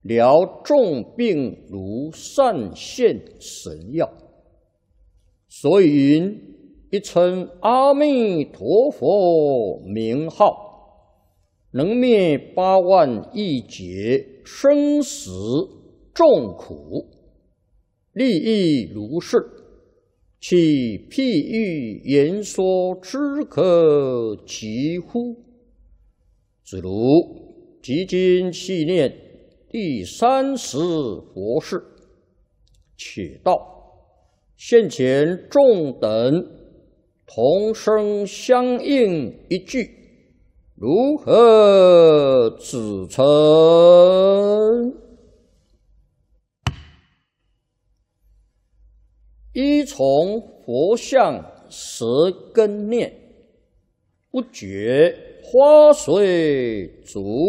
疗重病如善现神药。所以云：一称阿弥陀佛名号，能灭8万亿劫生死众苦，利益如是，其譬喻言说之可及乎？子如即今细念第30佛事，且道现前众等同声相应一句，如何指称？依从佛像舌根念，不觉花随足